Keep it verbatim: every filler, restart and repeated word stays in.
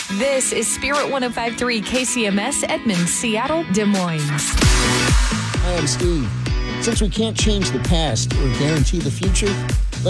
This is Spirit one oh five point three K C M S Edmonds, Seattle, Des Moines. Hi, I'm Steve. Since we can't change the past or guarantee the future,